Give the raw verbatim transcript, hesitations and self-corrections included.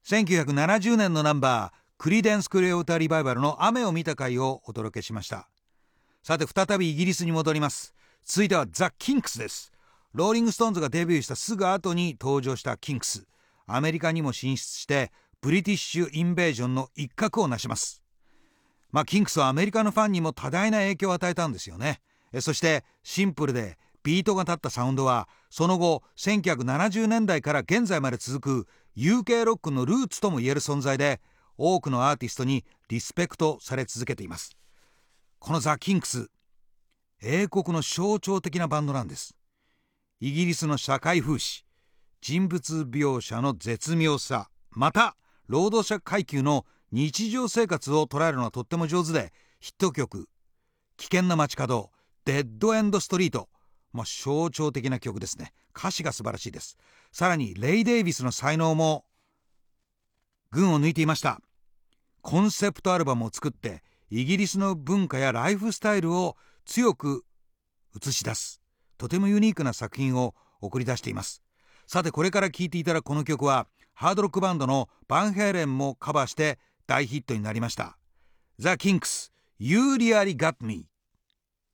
せんきゅうひゃくななじゅうねんのナンバー、クリデンス・クレア・ウォーター・リバイバルの雨を見た回をお届けしました。さて再びイギリスに戻ります。続いてはザ・キンクスです。ローリング・ストーンズがデビューしたすぐ後に登場したキンクス、アメリカにも進出してブリティッシュ・インベージョンの一角を成します。まあキンクスはアメリカのファンにも多大な影響を与えたんですよね。えそしてシンプルでビートが立ったサウンドはその後せんきゅうひゃくななじゅうねんだいから現在まで続く ユーケー ロックのルーツともいえる存在で、多くのアーティストにリスペクトされ続けています。このザ・キンクス、英国の象徴的なバンドなんです。イギリスの社会風刺、人物描写の絶妙さ、また労働者階級の日常生活を捉えるのはとっても上手で、ヒット曲危険な街角、デッドエンドストリート、まあ、象徴的な曲ですね。歌詞が素晴らしいです。さらにレイ・デイビスの才能も群を抜いていました。コンセプトアルバムを作ってイギリスの文化やライフスタイルを強く映し出す、とてもユニークな作品を送り出しています。さてこれから聴いていただくこの曲はハードロックバンドのバンヘイレンもカバーして大ヒットになりました。ザ・キンクス You Really Got Me。